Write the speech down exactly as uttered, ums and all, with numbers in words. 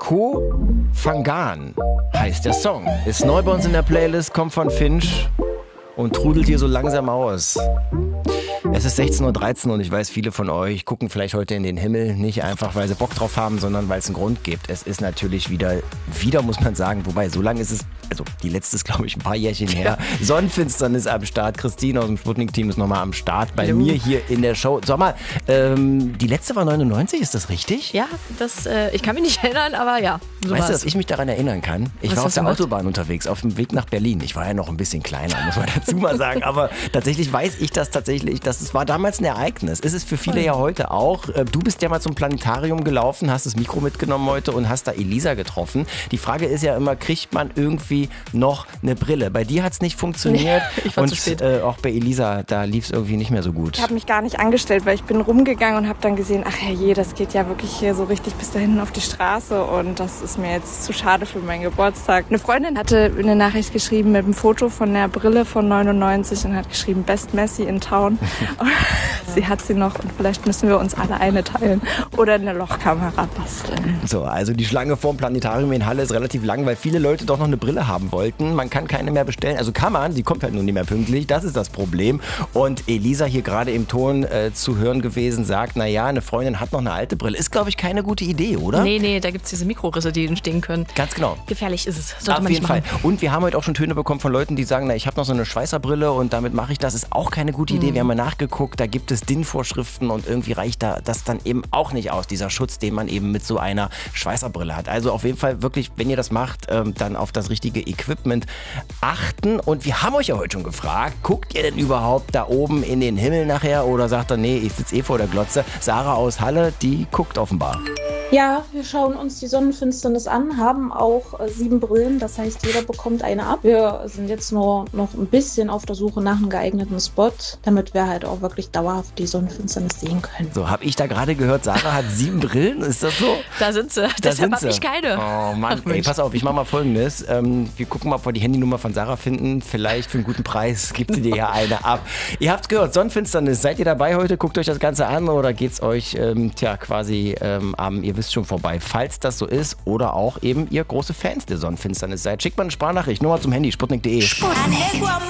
Ko Fangan heißt der Song. Ist neu bei uns in der Playlist, kommt von Finch und trudelt hier so langsam aus. Es ist sechzehn Uhr dreizehn und ich weiß, viele von euch gucken vielleicht heute in den Himmel, nicht einfach, weil sie Bock drauf haben, sondern weil es einen Grund gibt. Es ist natürlich wieder, wieder muss man sagen, wobei so lange ist es, also die letzte ist glaube ich ein paar Jährchen her. Ja. Sonnenfinsternis am Start, Christine aus dem Sputnik-Team ist nochmal am Start bei Hallo. Mir hier in der Show. Sag mal, ähm, die letzte war neunundneunzig, ist das richtig? Ja, das, äh, ich kann mich nicht erinnern, aber ja. So weißt war's. du, dass ich mich daran erinnern kann? Ich Was war auf der Autobahn unterwegs, auf dem Weg nach Berlin. Ich war ja noch ein bisschen kleiner, muss man dazu mal sagen, aber tatsächlich weiß ich das tatsächlich, dass es war damals ein Ereignis. Ist es für viele ja heute auch. Du bist ja mal zum Planetarium gelaufen, hast das Mikro mitgenommen heute und hast da Elisa getroffen. Die Frage ist ja immer, kriegt man irgendwie noch eine Brille? Bei dir hat es nicht funktioniert ich war und zu spät. Äh, auch bei Elisa, da lief es irgendwie nicht mehr so gut. Ich habe mich gar nicht angestellt, weil ich bin rumgegangen und habe dann gesehen, ach herrje, das geht ja wirklich hier so richtig bis da hinten auf die Straße und das ist mir jetzt zu schade für meinen Geburtstag. Eine Freundin hatte eine Nachricht geschrieben mit einem Foto von der Brille von neunundneunzig und hat geschrieben, Best Messi in Town. Sie hat sie noch und vielleicht müssen wir uns alle eine teilen oder eine Lochkamera basteln. So, also die Schlange vorm Planetarium in Halle ist relativ lang, weil viele Leute doch noch eine Brille haben wollten. Man kann keine mehr bestellen. Also kann man, sie kommt halt nur nicht mehr pünktlich. Das ist das Problem. Und Elisa hier gerade im Ton äh, zu hören gewesen sagt, naja, eine Freundin hat noch eine alte Brille. Ist, glaube ich, keine gute Idee, oder? Nee, nee, da gibt es diese Mikrorisse, die entstehen können. Ganz genau. Gefährlich ist es. Sollte Auf man jeden nicht Fall. machen. Und wir haben heute auch schon Töne bekommen von Leuten, die sagen, na, ich habe noch so eine Schweißerbrille und damit mache ich das. Ist auch keine gute Idee. Mhm. Wir haben mal nachgeguckt, da gibt es D I N-Vorschriften und irgendwie reicht da das dann eben auch nicht aus, dieser Schutz, den man eben mit so einer Schweißerbrille hat. Also auf jeden Fall wirklich, wenn ihr das macht, ähm, dann auf das richtige Equipment achten. Und wir haben euch ja heute schon gefragt, guckt ihr denn überhaupt da oben in den Himmel nachher oder sagt ihr, nee, ich sitze eh vor der Glotze. Sarah aus Halle, die guckt offenbar. Ja, wir schauen uns die Sonnenfinsternis an, haben auch äh, sieben Brillen, das heißt, jeder bekommt eine ab. Wir sind jetzt nur noch ein bisschen auf der Suche nach einem geeigneten Spot, damit wir halt auch wirklich dauerhaft die Sonnenfinsternis sehen können. So, habe ich da gerade gehört, Sarah hat sieben Brillen, ist das so? Da sind sie, da deshalb habe sie. ich keine. Oh Mann, Ach, ey, pass auf, ich mache mal Folgendes. Ähm, wir gucken mal, ob wir die Handynummer von Sarah finden. Vielleicht für einen guten Preis gibt sie dir ja eine ab. Ihr habt's gehört, Sonnenfinsternis, seid ihr dabei heute? Guckt euch das Ganze an oder geht's euch, ähm, tja, quasi ähm, am, ihr wisst schon, vorbei. Falls das so ist oder auch eben ihr große Fans der Sonnenfinsternis seid, schickt mal eine Sprachnachricht, nur mal zum Handy, sputnik punkt de.